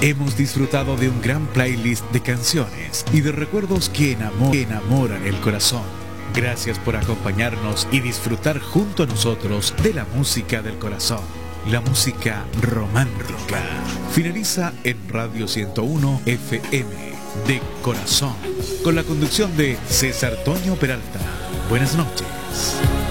Hemos disfrutado de un gran playlist de canciones y de recuerdos que enamoran el corazón. Gracias por acompañarnos y disfrutar junto a nosotros de la música del corazón, la música romántica. Finaliza en Radio 101 FM de Corazón, con la conducción de César Toño Peralta. Buenas noches.